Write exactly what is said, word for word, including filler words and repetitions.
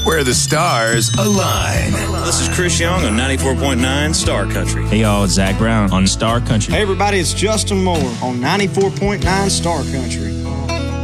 where the stars align. This is Chris Young on ninety-four point nine Star Country. Hey, y'all, it's Zach Brown on Star Country. Hey, everybody, it's Justin Moore on ninety-four point nine Star Country.